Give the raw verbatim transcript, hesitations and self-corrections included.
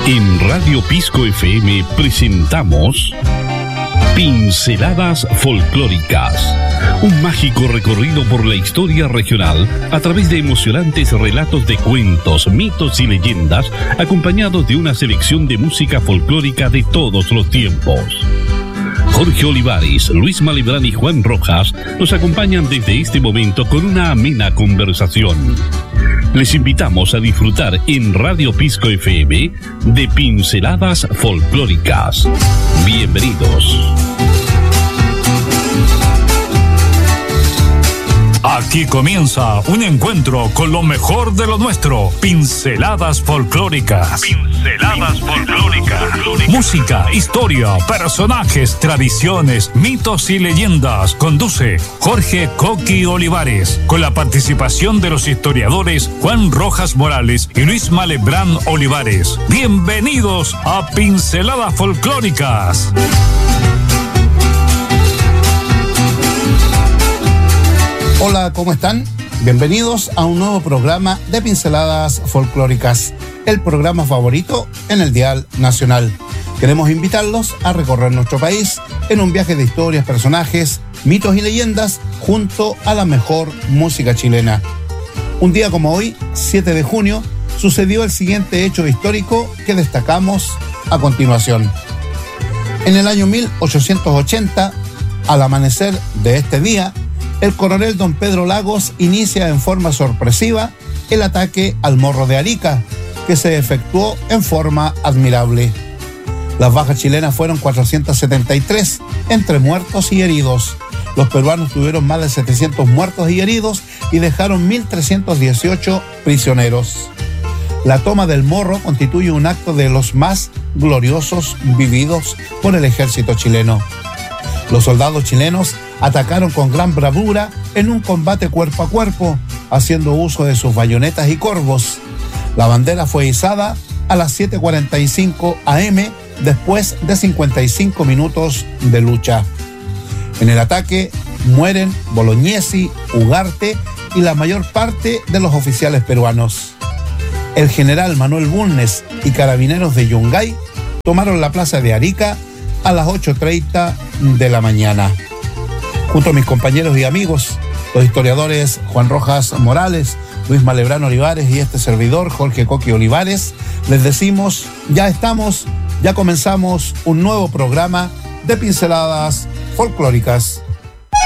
En Radio Pisco F M presentamos Pinceladas Folclóricas, un mágico recorrido por la historia regional a través de emocionantes relatos de cuentos, mitos y leyendas, acompañados de una selección de música folclórica de todos los tiempos. Jorge Olivares, Luis Malebrán y Juan Rojas nos acompañan desde este momento con una amena conversación. Les invitamos a disfrutar en Radio Pisco F M de Pinceladas Folclóricas. Bienvenidos. Aquí comienza un encuentro con lo mejor de lo nuestro. Pinceladas Folclóricas. Pinceladas Folclóricas. Música, historia, personajes, tradiciones, mitos y leyendas. Conduce Jorge Coqui Olivares, con la participación de los historiadores Juan Rojas Morales y Luis Malebrán Olivares. Bienvenidos a Pinceladas Folclóricas. Hola, ¿cómo están? Bienvenidos a un nuevo programa de Pinceladas Folclóricas, el programa favorito en el dial nacional. Queremos invitarlos a recorrer nuestro país en un viaje de historias, personajes, mitos y leyendas junto a la mejor música chilena. Un día como hoy, siete de junio, sucedió el siguiente hecho histórico que destacamos a continuación. En el año mil ochocientos ochenta, al amanecer de este día, el coronel don Pedro Lagos inicia en forma sorpresiva el ataque al Morro de Arica, que se efectuó en forma admirable. Las bajas chilenas fueron cuatrocientos setenta y tres, entre muertos y heridos. Los peruanos tuvieron más de setecientos muertos y heridos y dejaron mil trescientos dieciocho prisioneros. La toma del Morro constituye un acto de los más gloriosos vividos por el ejército chileno. Los soldados chilenos atacaron con gran bravura en un combate cuerpo a cuerpo, haciendo uso de sus bayonetas y corvos. La bandera fue izada a las siete cuarenta y cinco a eme después de cincuenta y cinco minutos de lucha. En el ataque mueren Bolognesi, Ugarte y la mayor parte de los oficiales peruanos. El general Manuel Bulnes y carabineros de Yungay tomaron la plaza de Arica a las ocho treinta de la mañana. Junto a mis compañeros y amigos, los historiadores Juan Rojas Morales, Luis Malebrán Olivares y este servidor, Jorge Coqui Olivares, les decimos, ya estamos, ya comenzamos un nuevo programa de Pinceladas Folclóricas.